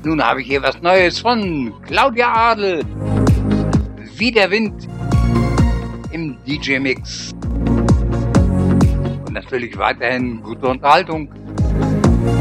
Nun habe ich hier was Neues von Claudia Adel. Wie der Wind im DJ-Mix. Und natürlich weiterhin gute Unterhaltung.